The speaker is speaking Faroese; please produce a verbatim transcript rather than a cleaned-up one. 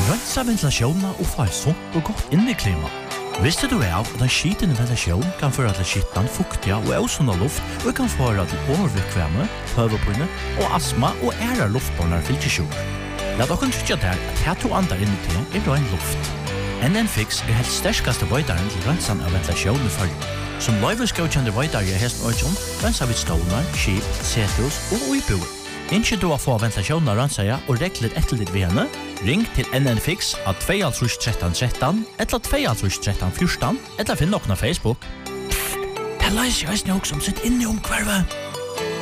Rönsa ventilasjonen og få et sunt og godt inneklima. Visste du av at en skitende ventilasjon kan føre til skittan, fuktiga og ausunda luft og kan føre til overvikvemme, høvepinne og astma og ære luftbornar fylkesjur. La dere trykke der at her to andre inni til er ren luft. N N Fix er helt sterskaste veidaren til rønsan av ventilasjon i følge. Som løyveskjøkjende veidare i hesten øyjon, rønsa vi stålar, skip, setus og uiboer. Innskje du å få ventilasjonen av rønsaja og reglet etter ditt ved henne, ring til N N Fix av to tre tre tre tre eller to tre tre fjorten eller finn noen av Facebook. Det løser jeg også som sitt inne om hvervet.